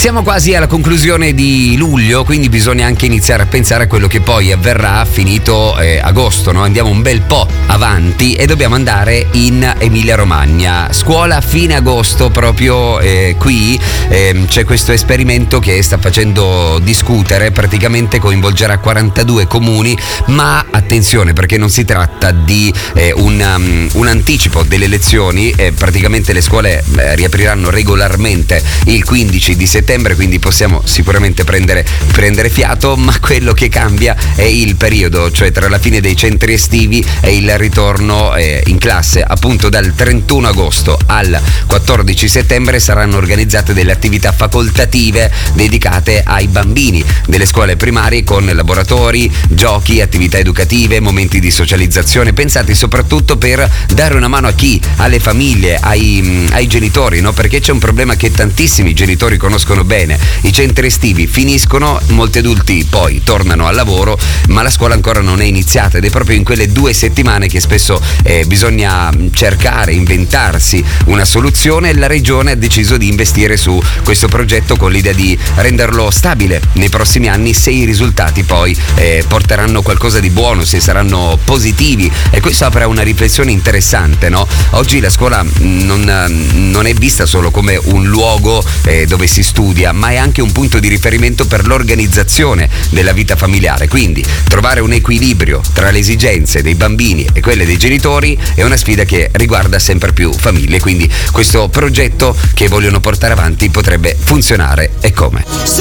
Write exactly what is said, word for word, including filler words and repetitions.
Siamo quasi alla conclusione di luglio, quindi bisogna anche iniziare a pensare a quello che poi avverrà finito eh, agosto, no? Andiamo un bel po' avanti e dobbiamo andare in Emilia Romagna. Scuola fine agosto, proprio eh, qui eh, c'è questo esperimento che sta facendo discutere, praticamente coinvolgerà quarantadue comuni, ma attenzione perché non si tratta di eh, un, um, un anticipo delle lezioni, eh, praticamente le scuole eh, riapriranno regolarmente il quindici di settembre, quindi possiamo sicuramente prendere, prendere fiato, ma quello che cambia è il periodo, cioè tra la fine dei centri estivi e il ritorno eh, in classe. Appunto dal trentuno agosto al quattordici settembre saranno organizzate delle attività facoltative dedicate ai bambini delle scuole primarie, con laboratori, giochi, attività educative, momenti di socializzazione, pensati soprattutto per dare una mano a chi? Alle famiglie, ai, ai genitori, no? Perché c'è un problema che tantissimi genitori conoscono bene: i centri estivi finiscono, molti adulti poi tornano al lavoro, ma la scuola ancora non è iniziata, ed è proprio in quelle due settimane che spesso eh, bisogna cercare, inventarsi una soluzione. La regione ha deciso di investire su questo progetto con l'idea di renderlo stabile nei prossimi anni, se i risultati poi eh, porteranno qualcosa di buono, se saranno positivi. E questo apre una riflessione interessante, no? Oggi la scuola non, non è vista solo come un luogo eh, dove si studia, ma è anche un punto di riferimento per l'organizzazione della vita familiare. Quindi trovare un equilibrio tra le esigenze dei bambini e quelle dei genitori è una sfida che riguarda sempre più famiglie, quindi questo progetto che vogliono portare avanti potrebbe funzionare. E come?